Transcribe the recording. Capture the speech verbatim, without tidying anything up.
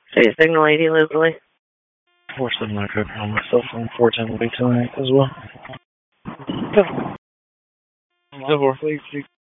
Hey, Signal eighty, Leslie. four seven nine copy on my cell phone. four ten will be tonight as well. Go. Go for it.